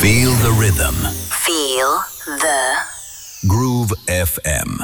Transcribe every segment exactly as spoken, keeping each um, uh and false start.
Feel the rhythm. Feel the Groove F M.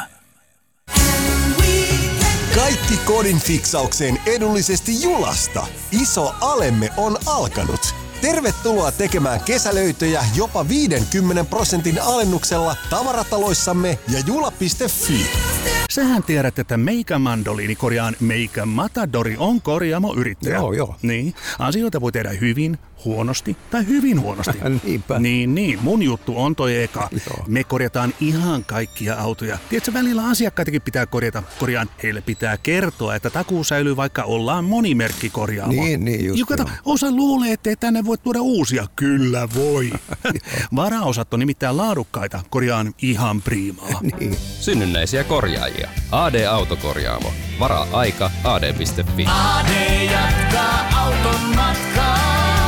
Kaikki kodin fiksaukseen edullisesti Julasta. Iso alemme on alkanut. Tervetuloa tekemään kesälöitöjä jopa viidenkymmenen prosentin alennuksella tavarataloissamme ja jula piste fi. Sähän tiedät, että Meikä Mandoliini, korjaan Meikä Matadori, on korjaamoyrittäjä. Joo, joo. Niin, asioita voi tehdä hyvin, huonosti tai hyvin huonosti. Niinpä. Niin, niin. Mun juttu on toi eka. Joo. Me korjataan ihan kaikkia autoja. Tiedätkö, välillä asiakkaitakin pitää korjata. Korjaan, heille pitää kertoa, että takuu säilyy, vaikka ollaan monimerkkikorjaamo. Niin, niin just Joka, joo. osa luulee, ettei tänne voi tuoda uusia. Kyllä voi. Varaosat on nimittäin laadukkaita. Korjaan ihan priimaa. Niin. Synnynnäisiä korjaajia. A D-autokorjaamo. Varaa aika A D piste fi. A D jatkaa auton matkaa.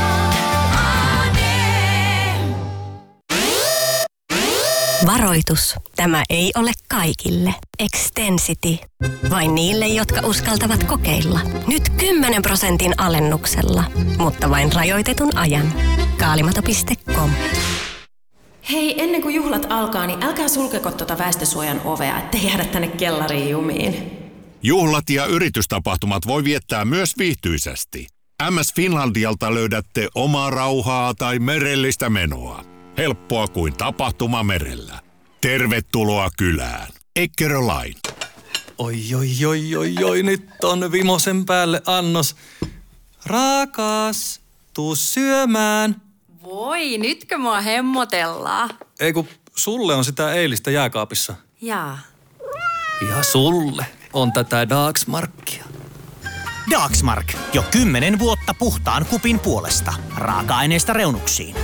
Varoitus. Tämä ei ole kaikille. Extensity. Vain niille, jotka uskaltavat kokeilla. Nyt kymmenen prosentin alennuksella. Mutta vain rajoitetun ajan. Kaalimato piste com. Hei, ennen kuin juhlat alkaa, niin älkää sulkeko tuota väestösuojan ovea, ettei jäädä tänne kellariin jumiin. Juhlat ja yritystapahtumat voi viettää myös viihtyisesti. M S Finlandialta löydätte omaa rauhaa tai merellistä menoa. Helppoa kuin tapahtuma merellä. Tervetuloa kylään. Eckerö Line. Oi, oi, oi, oi, oi, nyt on vimosen päälle annos. Rakas, tuu syömään. Voi, nytkö mua hemmotellaan? Ei kun sulle on sitä eilistä jääkaapissa. Jaa. Ja sulle on tätä Dagsmarkia. Dagsmark. Jo kymmenen vuotta puhtaan kupin puolesta. Raaka-aineista reunuksiin.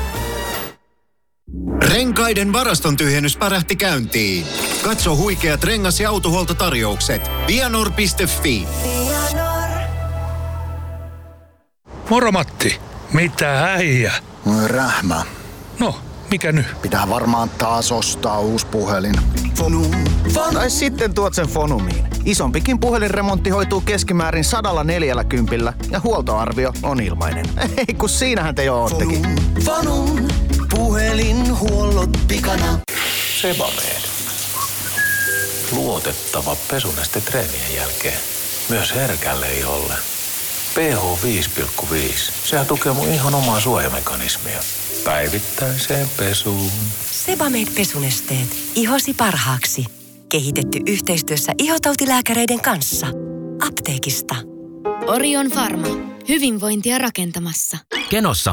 Renkaiden varaston tyhjennys pärähti käyntiin. Katso huikeat rengas- ja autohuoltotarjoukset. Vianor piste fi. Moro Matti. Mitä äijä? Rähmä. No, mikä nyt? Pitää varmaan taas ostaa uusi puhelin. Fonum. Fonum. Tai sitten tuot sen Fonumiin. Isompikin puhelinremontti hoituu keskimäärin sadalla neljällä kympillä ja huoltoarvio on ilmainen. Ei kun siinähän te jo oottekin. Fonum, Fonum. Puhelinhuollot pikana. Sebamed. Luotettava pesuneste treenien jälkeen. Myös herkälle iholle. pH viisi pilkku viisi. Sehän tukee mun ihon omaa suojamekanismia. Päivittäiseen pesuun. Sebamed pesunesteet. Ihosi parhaaksi. Kehitetty yhteistyössä ihotautilääkäreiden kanssa. Apteekista. Orion Pharma. Hyvinvointia rakentamassa. Kenossa